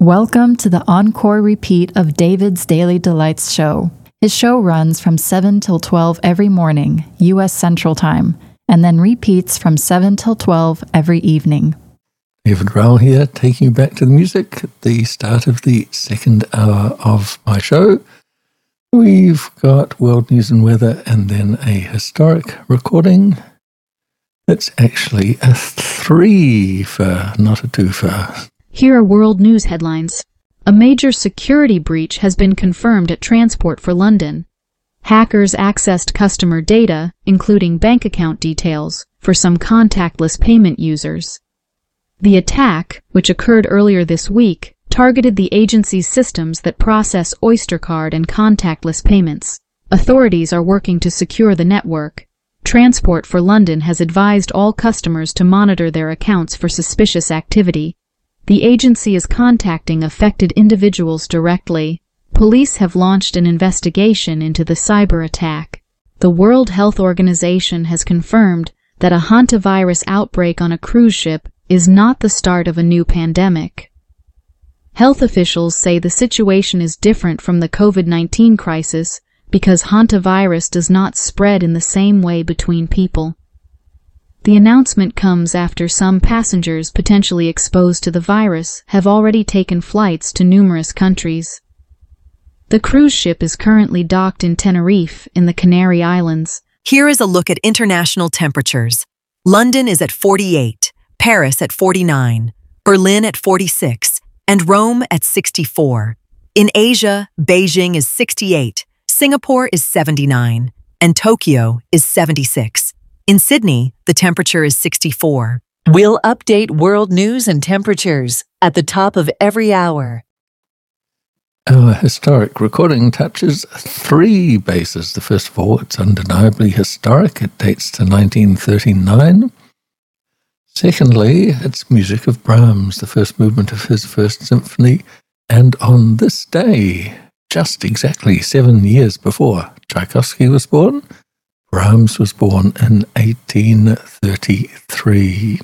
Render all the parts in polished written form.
Welcome to the encore repeat of David's Daily Delights show. His show runs from 7 till 12 every morning, U.S. Central Time, and then repeats from 7 till 12 every evening. David Rowell here, taking you back to the music at the start of the second hour of my show. We've got world news and weather and then a historic recording. It's actually a three-fer, not a two-fer. Here are world news headlines. A major security breach has been confirmed at Transport for London. Hackers accessed customer data, including bank account details, for some contactless payment users. The attack, which occurred earlier this week, targeted the agency's systems that process Oyster card and contactless payments. Authorities are working to secure the network. Transport for London has advised all customers to monitor their accounts for suspicious activity. The agency is contacting affected individuals directly. Police have launched an investigation into the cyber attack. The World Health Organization has confirmed that a hantavirus outbreak on a cruise ship is not the start of a new pandemic. Health officials say the situation is different from the COVID-19 crisis because hantavirus does not spread in the same way between people. The announcement comes after some passengers potentially exposed to the virus have already taken flights to numerous countries. The cruise ship is currently docked in Tenerife in the Canary Islands. Here is a look at international temperatures. London is at 48, Paris at 49, Berlin at 46, and Rome at 64. In Asia, Beijing is 68, Singapore is 79, and Tokyo is 76. In Sydney, the temperature is 64. We'll update world news and temperatures at the top of every hour. Our historic recording touches three bases. The first of all, it's undeniably historic. It dates to 1939. Secondly, it's music of Brahms, the first movement of his First Symphony. And on this day, just exactly 7 years before Tchaikovsky was born, Brahms was born in 1833.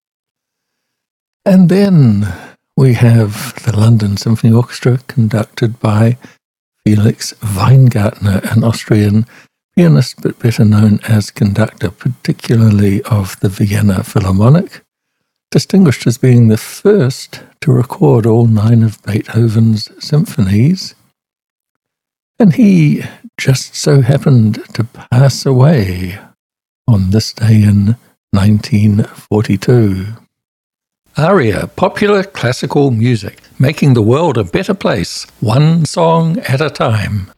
And then we have the London Symphony Orchestra, conducted by Felix Weingartner, an Austrian pianist but better known as conductor, particularly of the Vienna Philharmonic, distinguished as being the first to record all 9 of Beethoven's symphonies. And he just so happened to pass away on this day in 1942. ARIA, popular classical music, making the world a better place, one song at a time.